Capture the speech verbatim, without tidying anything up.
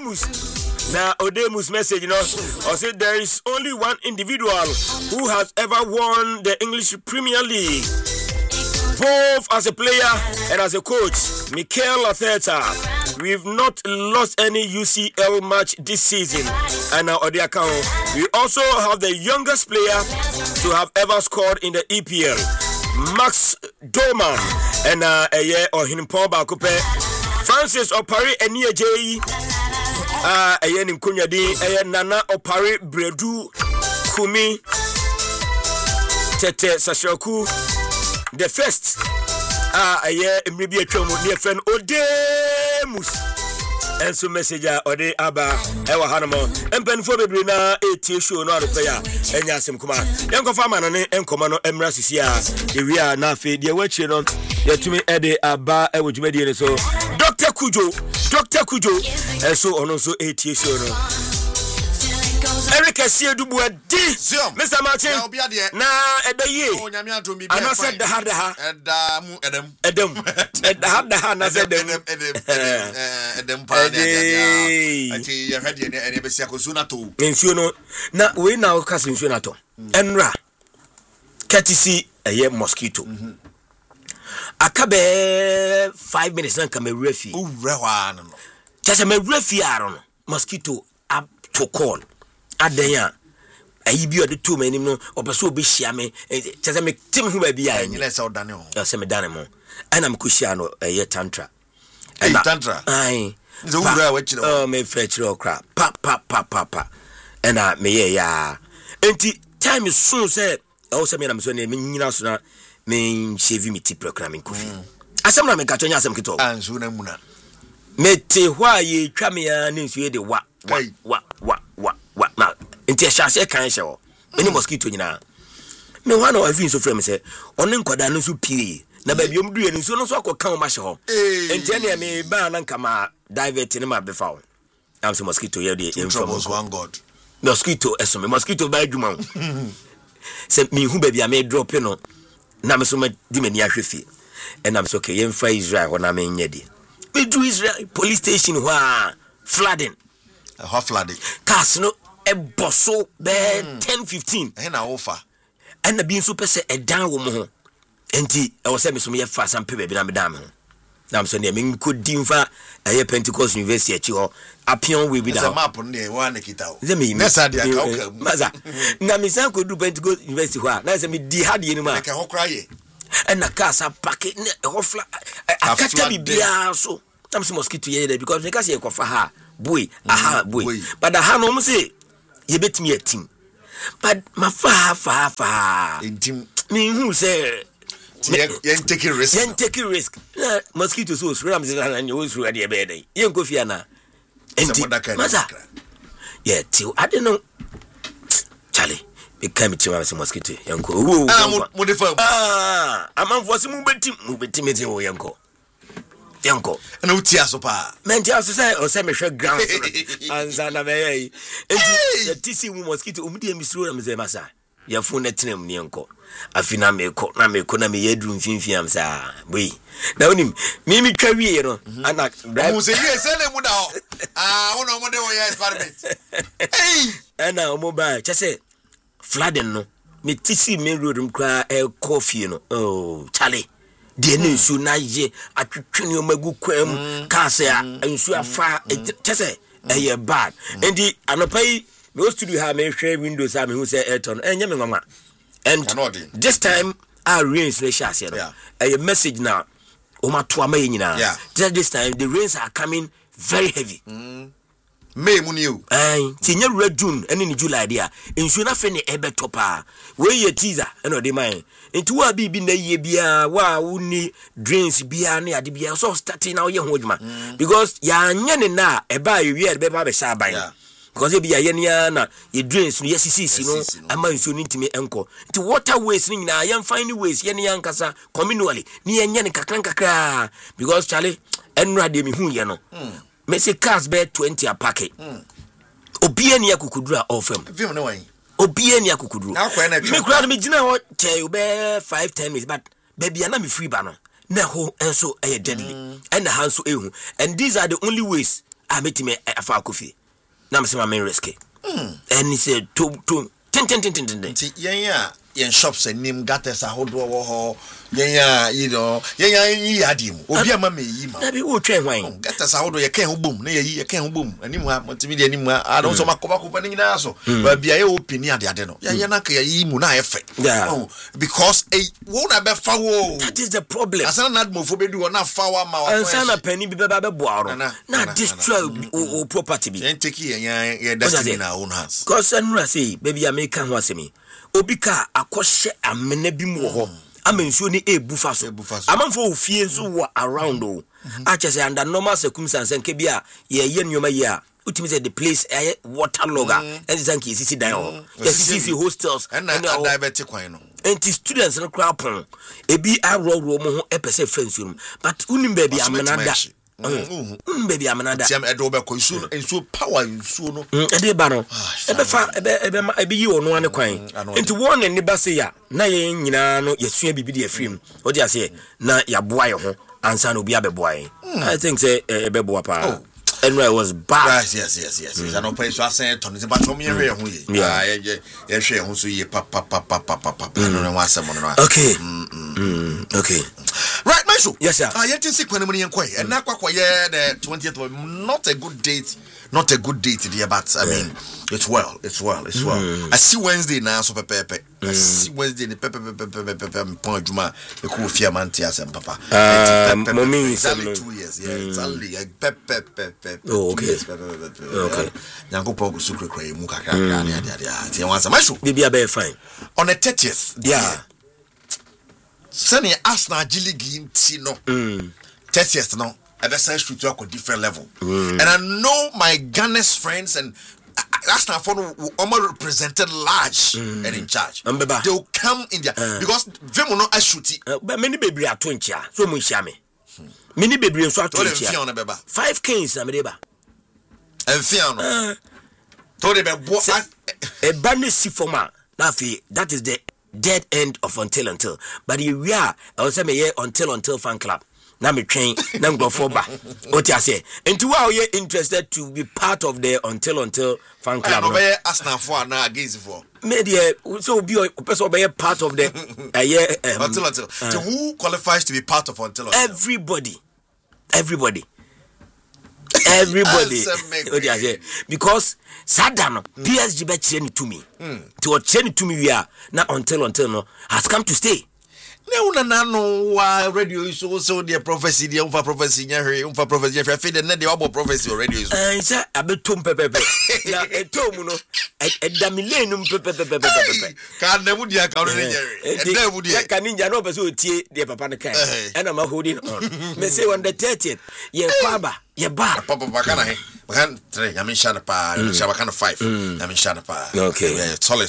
Odemus. Now Odemus message, you know, I said there is only one individual who has ever won the English Premier League, both as a player and as a coach, Mikel Arteta. We've not lost any U C L match this season, and now on the account, we also have the youngest player to have ever scored in the E P L, Max Doman, and uh, a year or him Paul Bakupe, Francis Opari and Nia J. Ah, a year in Kunyadi, a Nana Opari Bredu Kumi Tete Sashoku, the first. Ah, a year in maybe a chum near friend Odemus. And so message Ode Abba, Ewa Hanamo, and Ben for the Brina, eighty show, not a player, and Yasim Kuma. Young Farman and Commano Emrasisia, if we are not feed your watching on, yet to me, Ede Abba, I would be so. Doctor Kujo, Doctor Kujo, and so on also eighty show. Eric Asia Dubu D. Mister Martin. Na edaye. Ana said the hard ha. Edam edam. Edam. The hard ha na said them. Edam pa na. Ati ya hadi ne ene besia ko suna to. Nsuo no. Na we na o kase nsuo na to. Enra. Courtesy eye mosquito. Akabe five minutes na kama refi. O rehwa no. Just me refi aro no. Mosquito up to call. Adenya ayi bi ode to manim no obeso obe hia me chese me tim hu ba bia enyi le se odane ho ya se me dane mo ana me ko hia no eye tantra e tantra ai ze wura wa kire oh me fa kire okra pa pa pa pa pa ana me ye ya enti time so say o se me na me so na me nyina so na me shave me ti programming kofi asem na me ka tonya asem kito anzu na muna me te hwa ye twa me ya ne nsu ye de wa wa wa wa wa wa na enti ahase kan hye wo eni mosquito nyina me hwa na wa fin so frame say oni nkoda no so pie na ba biom duye ni so no so akoka o ma hye ho enti ene me ba na nkama divert ni ma be fa wo am so mosquito ye de info one god mosquito eso me mosquito ba adwuma se me hu ba bia me drop no na me so ma di mani ahwefi and am so okay ye mfa Israel ho na me nya di me do Israel police station ho flooding a hot flooding cars no e bosso be ten fifteen e na ofa and na bi nso pese e dan wo mo ho enti e wo se me so me fa sampe be bi na me dan me ho na am so ne me ko dimfa e Pentecost University achi ho apion we bi da the map ne wa na kita ho ze me nessa dia ka o maza na me san ko du Pentecost University ho na se me di hade ni ma ka ho kra ye and na car sa pack ne ho fla akata bi bia so am so mosquito ye there because because ye ko fa ha boy aha boy but the ha no say ye betimi atim but ma fa fa fa intim me hu say ye take risk ye take risk mosquito so so am say na you so dey be dey ye nko fia na enti maza ye ti ade no chale be come to me say mosquito ye nko wo ah mo de fa ah amanfo se mu betim mu betim e wo ye nko yanko na utia so pa menti aso say o say me hwe ground anza na me yi enti the tc mu mosquito umdi emisiro na me say masa ya fu na tenem ni yanko afina me ko na me ko na me yedru mfimfi am sa boy na onim mi mi twa wie no ana mu say ye say le mu da ho ah wono mo de wo ya experiment eh ana o mo ba chese flooding no me tc main road mkra e coffee no oh chale de ne nsu na ye atwetwene o magu kwam ka se a nsu afa tese eye bad endi anopai me studio ha me hwe windows ha me hu se airton enye me mama and this time I rains le shas here no eye message now o ma to ama nyina this time the rains are coming very heavy May muniu ai tinye rura June ene ni July dia nsu na fe ne ebe topa we ye teaser ene de man nti wa bibi na ye bia wa woni drains bia ne ade bia so starting now ye ho adwuma because ya anye ne na eba ye wi ebe ba be sha ban because e bia ye ne na ye drains no ye sisisi no ama nsu ni ntimi enko nti waterways ni nyina ye find ways ye ne yankasa communally ni ye nye ne kakran kakra because chale enra de mi hu ye no me say cars be twenty a packet obie ni akukudura ofem film no wan obie ni akukudura na kwa na me kura me gina ho che be five ten minutes but baby na me free ba no na ho enso eh deadly and the hands so ehu and these are the only ways I met him a far coffee. Now I'm saying I'm risky. And he said, to, to, ten, ten, ten, ten, ten. Yeah, yeah. In shops and name gatters a whole door. Yeah, you know, yeah, yeah, Yadim. Obia Mammy, Maybe we'll train wine. Gatters a whole, you can't boom, near you can't boom, and you want multimedia anymore. I don't so much opening also, but be a opinion, I don't know. Yeah, Yanaka, Yimuna effect. Yeah, because a won't have a foul. That is the problem. As an admiral for do enough foul mouth. And son a penny be baba boar. Not destroy property. And take here, yeah, that's in our own hands. Cause and say, baby, American was me. Obika akoshe amene bi mu ho amensuo ni ebufa so amanfo ofie so wa around o acha say under normal circumstances nke bia ye ye nyoma ye a utimi say the place aye waterlogger and zanki sisi dan ho sisi hostels and divert kwan no enti students no crowd pon ebi aroro mo ho epese fence room but unim baby amena da Mm, baby, I'm another. I'm a double consumer and so power in soon. A day banner. Ebe fa, ebe, ebe, you on one coin. Into one and the bassia. Na ye, you know, your sweet baby, a film. What do you say? Na ya boy, and son will be a boy. I think, say, a beboapa. And I was bad. Yes, yes, yes, yes. I don't pay so I say, Tony, but from here, yeah, yeah, yeah, share who see papa, papa, papa, papa. I don't know why someone. Okay, okay. Right, my show. Yes, sir. I yet to see when money and quay, and now quite the twentieth of not a good date, not a good date, dear, but I mean, it's well, it's well, it's well. I see Wednesday now, so pepe. I see Wednesday, the pepe, pepe, pepe, pepe, point Juma, the cool Fiamantias and papa. Mommy, exactly two years, yeah, exactly. Pepe, pepe. Oh, okay. Okay. Yango Pogo Sucre Cray, Mukaka, yeah, once a mushroom. Maybe a bear fine. On the thirtieth, yeah. Sunny Asna Jilly Gin Tino. thirtieth, no. I best say to talk on different level. And I know my Ghana's friends and that's not for almost represented large and in charge. They will come in there because they will not shoot it. But many baby are twenty. So much shame. Many baby are twenty. Five kings, I'm able. And Fiona told him about a bandit sifoma. That is the dead end of Until Until. But here we are. I was saying, yeah, Until Until fan club. Now me train, now go for back. What you say? And to how you interested to be part of the Until Until fan club? I know asking for now against for. Media so be a person be part of the uh, yeah, um, Until Until. Uh, so who qualifies to be part of Until Until? Everybody, everybody. Everybody, what you say? Because Saddam, P S G be training to me. To training to me, we are now Until Until no has come to stay. No, no, no, radio is also the prophecy, the umfa prophecy, umfa prophecy. If I feel the net, the about prophecy already is. I said, I bet Tom Pepe. Now, a Tomuno, a Damilenum Pepe Pepe. Can't never be a counter. Can ninja no pursue the Papa Can. And I'm a holding on. May say on the thirtieth, ye Papa, ye bar. Papa Bacana, I mean, shut up, I'm in shut up five. I'm in shut up. Okay, solid.